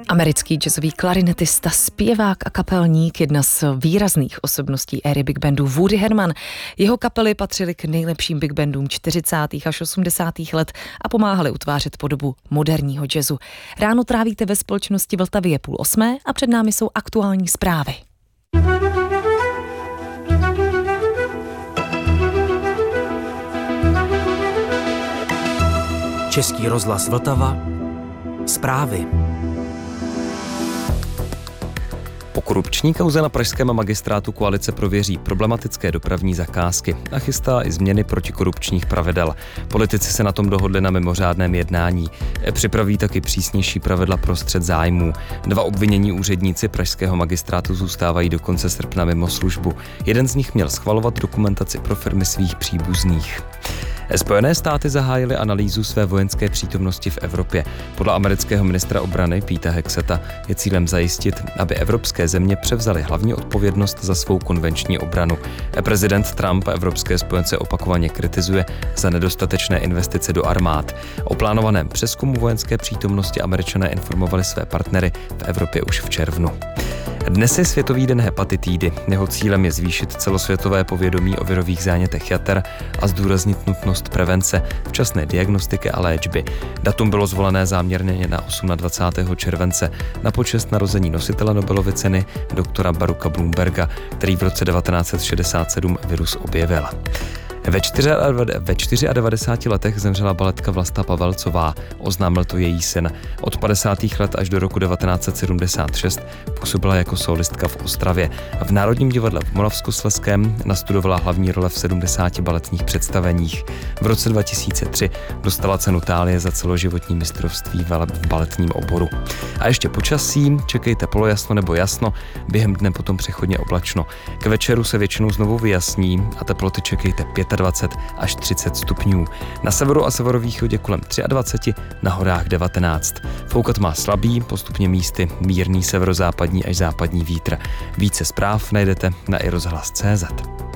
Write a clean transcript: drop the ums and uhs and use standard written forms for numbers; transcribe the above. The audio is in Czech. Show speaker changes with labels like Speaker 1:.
Speaker 1: Americký jazzový klarinetista, zpěvák a kapelník, jedna z výrazných osobností éry big bandu Woody Herman. Jeho kapely patřily k nejlepším big bandům 40. až 80. let a pomáhaly utvářet podobu moderního jazzu. Ráno trávíte ve společnosti Vltavy je 7:30 a před námi jsou aktuální zprávy.
Speaker 2: Český rozhlas Vltava. Zprávy.
Speaker 3: Po korupční kauze na pražském magistrátu koalice prověří problematické dopravní zakázky a chystá i změny protikorupčních pravidel. Politici se na tom dohodli na mimořádném jednání. Připraví taky přísnější pravidla pro střet zájmů. 2 obvinění úředníci pražského magistrátu zůstávají do konce srpna mimo službu. Jeden z nich měl schvalovat dokumentaci pro firmy svých příbuzných. Spojené státy zahájily analýzu své vojenské přítomnosti v Evropě. Podle amerického ministra obrany Petera Hexeta je cílem zajistit, aby evropské země převzaly hlavní odpovědnost za svou konvenční obranu. Prezident Trump evropské spojence opakovaně kritizuje za nedostatečné investice do armád. O plánovaném přezkumu vojenské přítomnosti Američané informovali své partnery v Evropě už v červnu. Dnes je Světový den hepatitidy. Jeho cílem je zvýšit celosvětové povědomí o virových zánětech jater a zdůraznit nutnost prevence, včasné diagnostiky a léčby. Datum bylo zvolené záměrně na 28. července na počest narození nositele Nobelovy ceny doktora Barucha Blumberga, který v roce 1967 virus objevil. Ve 94 letech zemřela baletka Vlasta Pavelcová, oznámil to její syn. Od 50. let až do roku 1976 působila jako solistka v Ostravě. V Národním divadle v Moravskoslezském nastudovala hlavní role v 70 baletních představeních. V roce 2003 dostala cenu Thálie za celoživotní mistrovství v baletním oboru. A ještě počasí, čekejte polojasno nebo jasno, během dne potom přechodně oblačno. K večeru se většinou znovu vyjasní a teploty čekejte 25 až 30 stupňů. Na severu a severovýchodě kolem 23, na horách 19. Foukat má slabý, postupně místy mírný severozápadní až západní vítr. Více zpráv najdete na iRozhlas.cz.